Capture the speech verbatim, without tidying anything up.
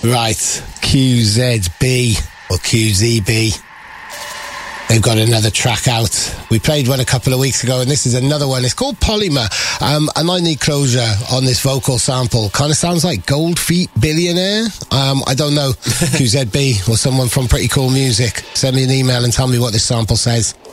Right, Q Z B or Q Z B. They've got another track out. We played one a couple of weeks ago, and this is another one. It's called Polymer, um, and I need closure on this vocal sample. Kind of sounds like Gold Feet Billionaire. Um, I don't know. Q Z B or someone from Pretty Cool Music. Send me an email and tell me what this sample says.